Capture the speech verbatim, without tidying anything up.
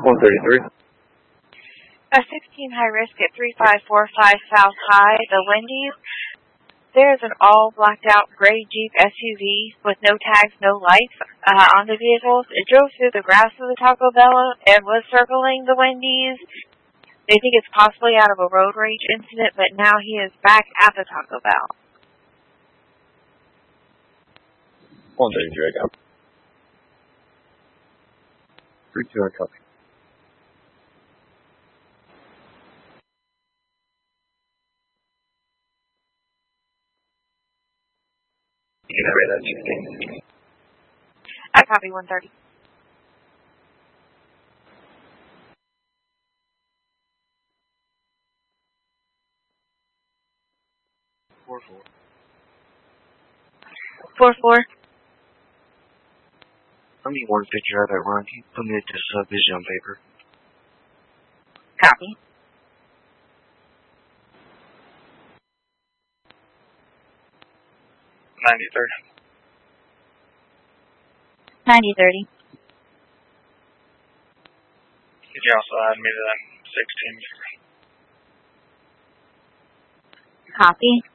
one thirty-three. A sixteen high risk at three five four five South High, the Wendy's. There's an all blacked out gray Jeep S U V with no tags, no lights uh, on the vehicles. It drove through the grass of the Taco Bell and was circling the Wendy's. They think it's possibly out of a road rage incident, but now he is back at the Taco Bell. one thirty-three, I got. three two, I copy. You can have that sixteen. I copy one thirty. four four. four four. I need one picture of that run. Can you put me at this uh, vision on paper? Copy. ninety thirty. ninety thirty. Could you also add me to that sixteen? Copy.